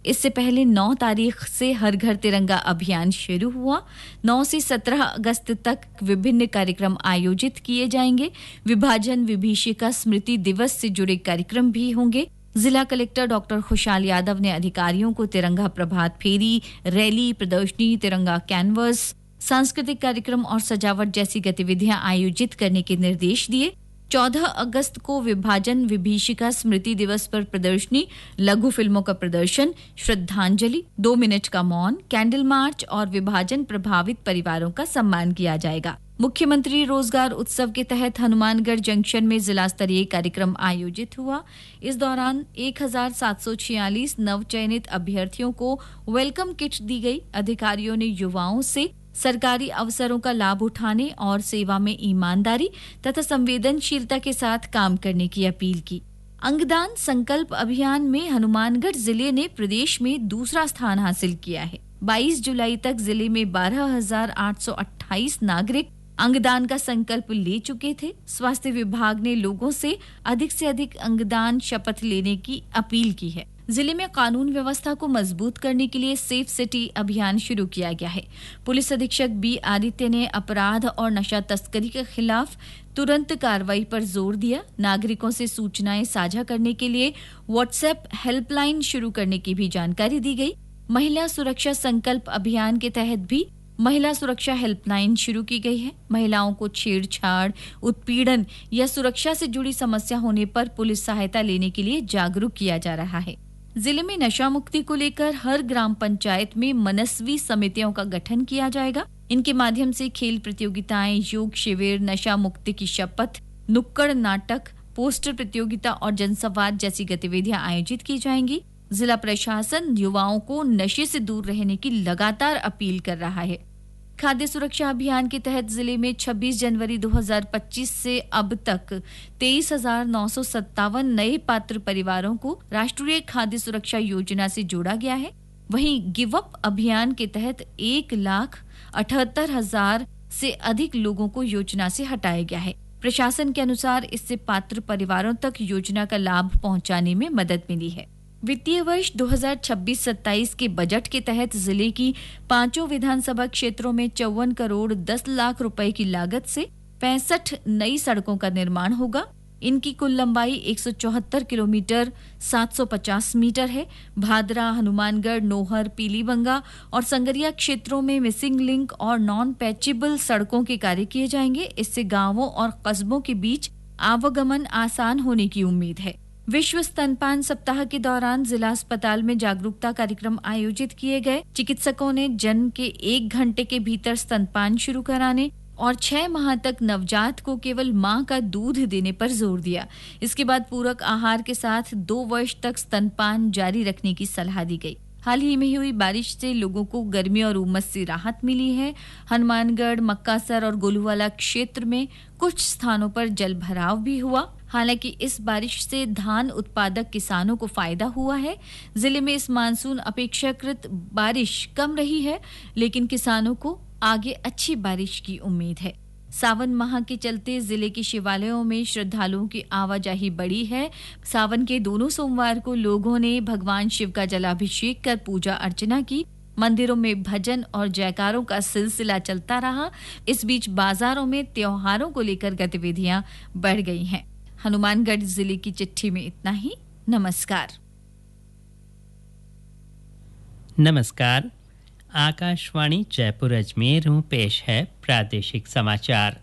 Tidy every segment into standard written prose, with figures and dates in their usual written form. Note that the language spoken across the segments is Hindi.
इससे पहले 9 तारीख से हर घर तिरंगा अभियान शुरू हुआ। 9 से 17 अगस्त तक विभिन्न कार्यक्रम आयोजित किए जाएंगे। विभाजन विभीषिका स्मृति दिवस से जुड़े कार्यक्रम भी होंगे। जिला कलेक्टर डॉक्टर खुशहाल यादव ने अधिकारियों को तिरंगा प्रभात फेरी, रैली, प्रदर्शनी, तिरंगा कैनवस, सांस्कृतिक कार्यक्रम और सजावट जैसी गतिविधियां आयोजित करने के निर्देश दिए। 14 अगस्त को विभाजन विभीषिका स्मृति दिवस पर प्रदर्शनी, लघु फिल्मों का प्रदर्शन, श्रद्धांजलि, 2 मिनट का मौन, कैंडल मार्च और विभाजन प्रभावित परिवारों का सम्मान किया जाएगा। मुख्यमंत्री रोजगार उत्सव के तहत हनुमानगढ़ जंक्शन में जिला स्तरीय कार्यक्रम आयोजित हुआ। इस दौरान 1746 नवचयनित अभ्यर्थियों को वेलकम किट दी गई। अधिकारियों ने युवाओं से सरकारी अवसरों का लाभ उठाने और सेवा में ईमानदारी तथा संवेदनशीलता के साथ काम करने की अपील की। अंगदान संकल्प अभियान में हनुमानगढ़ जिले ने प्रदेश में दूसरा स्थान हासिल किया है। 22 जुलाई तक जिले में 12,828 नागरिक अंगदान का संकल्प ले चुके थे। स्वास्थ्य विभाग ने लोगों से अधिक अंगदान शपथ लेने की अपील की है। जिले में कानून व्यवस्था को मजबूत करने के लिए सेफ सिटी अभियान शुरू किया गया है। पुलिस अधीक्षक बी आदित्य ने अपराध और नशा तस्करी के खिलाफ तुरंत कार्रवाई पर जोर दिया। नागरिकों से सूचनाएं साझा करने के लिए व्हाट्सएप हेल्पलाइन शुरू करने की भी जानकारी दी गई। महिला सुरक्षा संकल्प अभियान के तहत भी महिला सुरक्षा हेल्पलाइन शुरू की गई है। महिलाओं को छेड़छाड़, उत्पीड़न या सुरक्षा से जुड़ी समस्या होने पर पुलिस सहायता लेने के लिए जागरूक किया जा रहा है। जिले में नशा मुक्ति को लेकर हर ग्राम पंचायत में मनस्वी समितियों का गठन किया जाएगा। इनके माध्यम से खेल प्रतियोगिताएं, योग शिविर, नशा मुक्ति की शपथ, नुक्कड़ नाटक, पोस्टर प्रतियोगिता और जनसंवाद जैसी गतिविधियां आयोजित की जाएंगी। जिला प्रशासन युवाओं को नशे से दूर रहने की लगातार अपील कर रहा है। खाद्य सुरक्षा अभियान के तहत जिले में 26 जनवरी 2025 से अब तक 23,957 नए पात्र परिवारों को राष्ट्रीय खाद्य सुरक्षा योजना से जोड़ा गया है। वहीं गिव अप अभियान के तहत 1,78,000 से अधिक लोगों को योजना से हटाया गया है। प्रशासन के अनुसार इससे पात्र परिवारों तक योजना का लाभ पहुंचाने में मदद मिली है। वित्तीय वर्ष 2026-27 के बजट के तहत जिले की 5 विधानसभा क्षेत्रों में 54 करोड़ 10 लाख रुपए की लागत से 65 नई सड़कों का निर्माण होगा। इनकी कुल लंबाई 174 किलोमीटर 750 मीटर है। भादरा, हनुमानगढ़, नोहर, पीलीबंगा और संगरिया क्षेत्रों में मिसिंग लिंक और नॉन पैचेबल सड़कों के कार्य किए जाएंगे। इससे गांवों और कस्बों के बीच आवागमन आसान होने की उम्मीद है। विश्व स्तनपान सप्ताह के दौरान जिला अस्पताल में जागरूकता कार्यक्रम आयोजित किए गए। चिकित्सकों ने जन्म के 1 घंटे के भीतर स्तनपान शुरू कराने और 6 माह तक नवजात को केवल मां का दूध देने पर जोर दिया। इसके बाद पूरक आहार के साथ 2 वर्ष तक स्तनपान जारी रखने की सलाह दी गई। हाल ही में हुई बारिश से लोगों को गर्मी और उमस से राहत मिली है। हनुमानगढ़, मक्कासर और गोलूवाला क्षेत्र में कुछ स्थानों पर जल भराव भी हुआ। हालांकि इस बारिश से धान उत्पादक किसानों को फायदा हुआ है। जिले में इस मानसून अपेक्षाकृत बारिश कम रही है, लेकिन किसानों को आगे अच्छी बारिश की उम्मीद है। सावन माह के चलते जिले के शिवालयों में श्रद्धालुओं की आवाजाही बढ़ी है। सावन के दोनों सोमवार को लोगों ने भगवान शिव का जलाभिषेक कर पूजा अर्चना की। मंदिरों में भजन और जयकारों का सिलसिला चलता रहा। इस बीच बाजारों में त्योहारों को लेकर गतिविधियां बढ़ गई हैं। हनुमानगढ़ जिले की चिट्ठी में इतना ही। नमस्कार। आकाशवाणी जयपुर अजमेर हूँ, पेश है प्रादेशिक समाचार।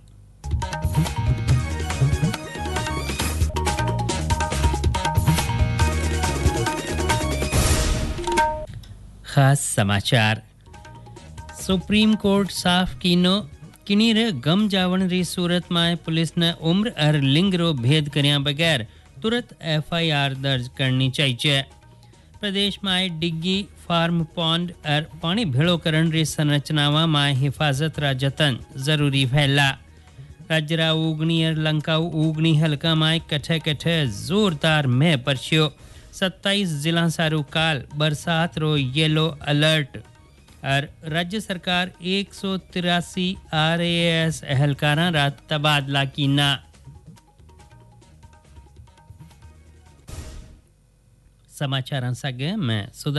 खास समाचार। सुप्रीम कोर्ट साफ किनी रे गम जावण री सूरत में पुलिस ने उम्र और लिंग रो भेद कर्या बगैर तुरंत FIR दर्ज करनी चाहिए। प्रदेश में डिग्गी, फार्म पॉन्ड और पानी भेड़ोकरण री संरचनावा में हिफाजत रा जतन जरूरी फैला। राज्यरा उगनी और लंकाऊ उगनी हल्का में कठे कठे जोरदार में परस्यो। 27 जिला सारू काल बरसात रो येलो अलर्ट और राज्य सरकार 183 RAS अहलकारा रा तबादला की ना। समाचार मैं